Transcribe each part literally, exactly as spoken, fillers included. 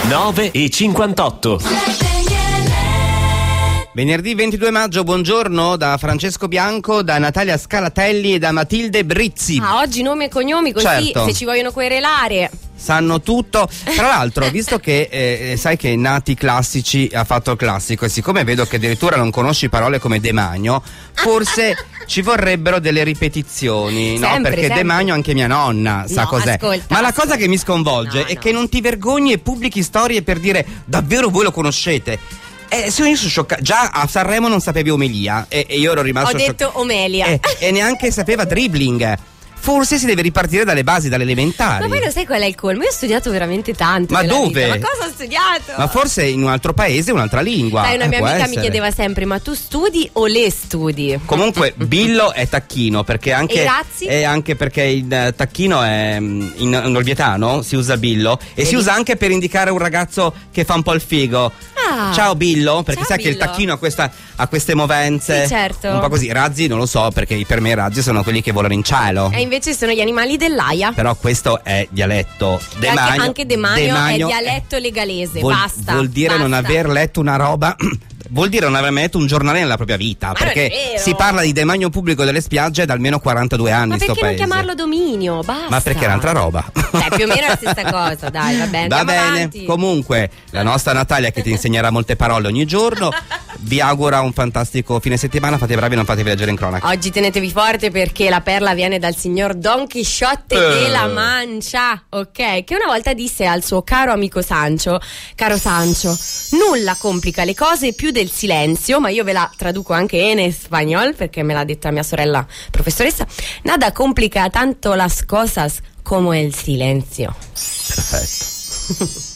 nove e cinquantotto. Venerdì ventidue maggio, buongiorno da Francesco Bianco, da Natalia Scalatelli e da Matilde Brizzi. Ah, oggi nome e cognomi, così certo. Se ci vogliono querelare sanno tutto. Tra l'altro, visto che eh, sai che Nati Classici ha fatto il classico, e siccome vedo che addirittura non conosci parole come demanio, forse ci vorrebbero delle ripetizioni, no? Sempre, Perché sempre. demanio anche mia nonna sa No, cos'è. ascolta, Ma la ascolta. cosa che mi sconvolge No, è no. che non ti vergogni e pubblichi storie per dire davvero voi lo conoscete. Eh, sono io sono scioccato. Già a Sanremo non sapevi omelia e, e io ero rimasto Ho detto scioccato. omelia. Eh, e neanche sapeva dribbling. Forse si deve ripartire dalle basi, dalle elementari. Ma poi lo sai qual è il colmo? Io ho studiato veramente tanto. Ma nella dove? vita. Ma cosa ho studiato? Ma forse in un altro paese, un'altra lingua. Sai, una Eh, mia può amica essere. mi chiedeva sempre: ma tu studi o le studi? Comunque Billo è tacchino, perché anche E i razzi? è anche perché il eh, tacchino è mm, in, in olvietano si usa Billo e Vedi? si usa anche per indicare un ragazzo che fa un po' il figo. Ah. Ciao Billo, perché Ciao, sai che il Billo. tacchino ha, questa, ha queste movenze. Sì, certo. Un po' così. Razzi non lo so, perché per me i razzi sono quelli che volano in cielo. E invece sono gli animali dell'aia. Però questo è dialetto. anche, Demanio, anche demanio, demanio è dialetto legalese. Vuol, basta. vuol dire basta. non aver letto una roba. Vuol dire non aver mai letto un giornale nella propria vita. Ma perché non è vero. si parla di demanio pubblico delle spiagge da almeno quarantadue anni. Ma sto perché non paese. chiamarlo dominio? Basta. Ma perché è un'altra roba. Dai, più o meno è la stessa cosa, dai, va bene. Va andiamo bene, avanti. comunque la nostra Natalia che ti insegnerà molte parole ogni giorno vi augura un fantastico fine settimana, fate bravi, non fatevi leggere in cronaca. Oggi tenetevi forte perché la perla viene dal signor Don Chisciotte Eh. de la Mancia, ok? Che una volta disse al suo caro amico Sancho: caro Sancho, nulla complica le cose più del silenzio, ma io ve la traduco anche in spagnol perché me l'ha detta mia sorella professoressa. Nada complica tanto las cosas como el silencio. Perfetto.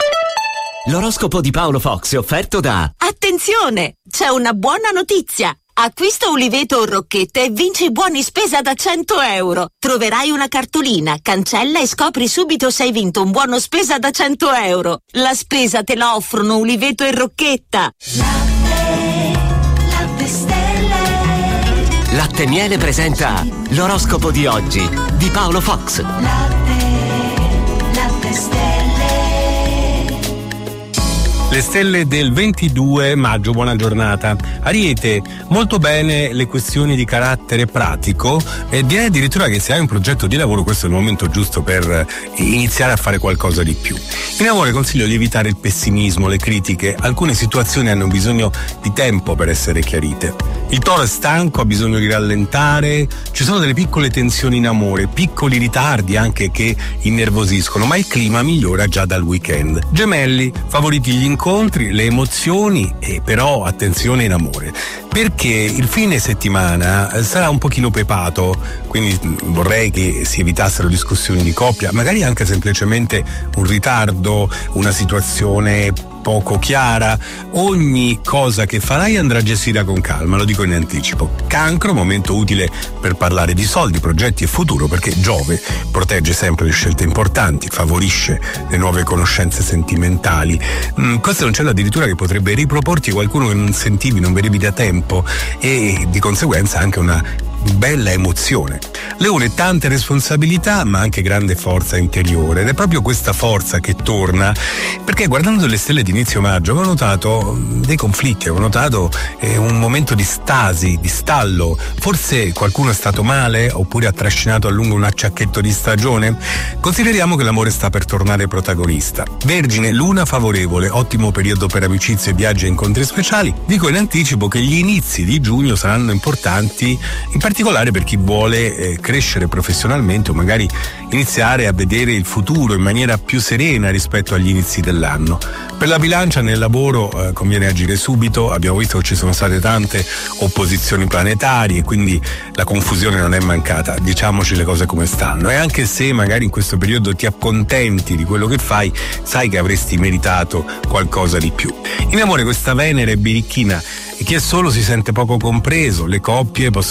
L'oroscopo di Paolo Fox è offerto da Attenzione! C'è una buona notizia! Acquista Uliveto o Rocchette e vinci buoni spesa da cento euro. Troverai una cartolina, cancella e scopri subito se hai vinto un buono spesa da cento euro. La spesa te la offrono Uliveto e Rocchetta. Latte Miele presenta l'oroscopo di oggi di Paolo Fox. Le stelle del ventidue maggio, buona giornata. Ariete, molto bene le questioni di carattere pratico e direi addirittura che se hai un progetto di lavoro questo è il momento giusto per iniziare a fare qualcosa di più. In amore consiglio di evitare il pessimismo, le critiche, alcune situazioni hanno bisogno di tempo per essere chiarite. Il toro è stanco, ha bisogno di rallentare, ci sono delle piccole tensioni in amore, piccoli ritardi anche che innervosiscono, ma il clima migliora già dal weekend. Gemelli, favoriti gli incontri, le emozioni e però attenzione in amore, perché il fine settimana sarà un pochino pepato, quindi vorrei che si evitassero discussioni di coppia, magari anche semplicemente un ritardo, una situazione poco chiara. Ogni cosa che farai andrà gestita con calma, lo dico in anticipo. Cancro, momento utile per parlare di soldi, progetti e futuro, perché Giove protegge sempre le scelte importanti, favorisce le nuove conoscenze sentimentali. Mm, questo è un cielo addirittura che potrebbe riproporti qualcuno che non sentivi, non vedevi da tempo e di conseguenza anche una bella emozione. Leone, tante responsabilità ma anche grande forza interiore ed è proprio questa forza che torna, perché guardando le stelle di inizio maggio avevo notato dei conflitti, avevo notato eh, un momento di stasi, di stallo, forse qualcuno è stato male oppure ha trascinato a lungo un acciacchetto di stagione. Consideriamo che l'amore sta per tornare protagonista. Vergine, luna favorevole, ottimo periodo per amicizie, viaggi e incontri speciali. Dico in anticipo che gli inizi di giugno saranno importanti, in particolare per chi vuole eh, crescere professionalmente o magari iniziare a vedere il futuro in maniera più serena rispetto agli inizi dell'anno. Per la bilancia nel lavoro eh, conviene agire subito, abbiamo visto che ci sono state tante opposizioni planetarie, quindi la confusione non è mancata, diciamoci le cose come stanno, e anche se magari in questo periodo ti accontenti di quello che fai, sai che avresti meritato qualcosa di più. In amore questa Venere è birichina e chi è solo si sente poco compreso, le coppie possono discutere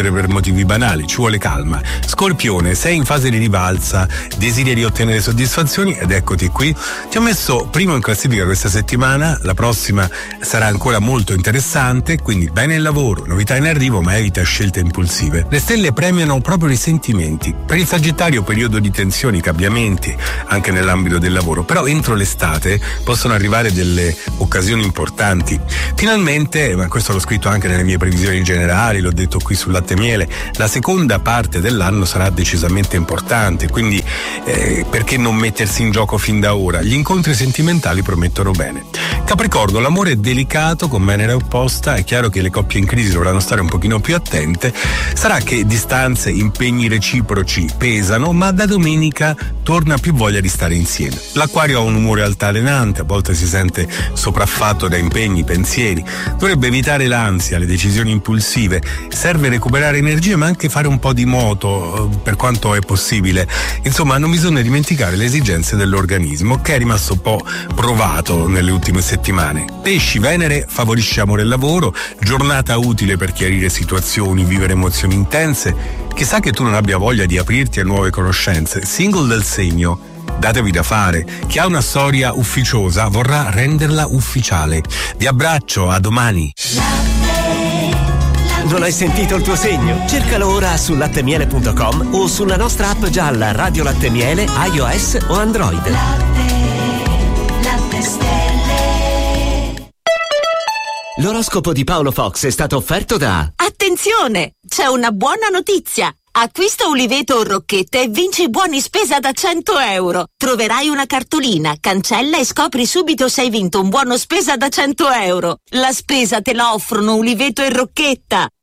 rispondere per motivi banali, ci vuole calma. Scorpione, sei in fase di rivalsa, desideri ottenere soddisfazioni ed eccoti qui. Ti ho messo primo in classifica questa settimana, la prossima sarà ancora molto interessante, quindi bene il lavoro, novità in arrivo, ma evita scelte impulsive. Le stelle premiano proprio i sentimenti. Per il Sagittario periodo di tensioni, cambiamenti anche nell'ambito del lavoro, però entro l'estate possono arrivare delle occasioni importanti. Finalmente, ma questo l'ho scritto anche nelle mie previsioni generali, l'ho detto qui sul Latte Miele, la seconda parte dell'anno sarà decisamente importante, quindi eh, perché non mettersi in gioco fin da ora? Gli incontri sentimentali promettono bene. Capricorno, l'amore è delicato con Venere opposta, è chiaro che le coppie in crisi dovranno stare un pochino più attente, sarà che distanze, impegni reciproci pesano, ma da domenica torna più voglia di stare insieme. L'Acquario ha un umore altalenante, a volte si sente sopraffatto da impegni, pensieri, dovrebbe evitare l'ansia, le decisioni impulsive, serve recuperare energie ma anche fare un po' di moto per quanto è possibile, insomma non bisogna dimenticare le esigenze dell'organismo che è rimasto un po' provato nelle ultime settimane. Pesci, Venere favorisce amore e lavoro, giornata utile per chiarire situazioni, vivere emozioni intense, chissà che tu non abbia voglia di aprirti a nuove conoscenze. Single del segno, datevi da fare, chi ha una storia ufficiosa vorrà renderla ufficiale. Vi abbraccio, a domani. Non hai sentito il tuo segno? Cercalo ora su lattemiele punto com o sulla nostra app gialla Radio Latte Miele, iOS o Android. Latte, latte stelle. L'oroscopo di Paolo Fox è stato offerto da... Attenzione! C'è una buona notizia! Acquista Uliveto o Rocchette e vinci buoni spesa da cento euro. Troverai una cartolina, cancella e scopri subito se hai vinto un buono spesa da cento euro. La spesa te la offrono Uliveto e Rocchetta.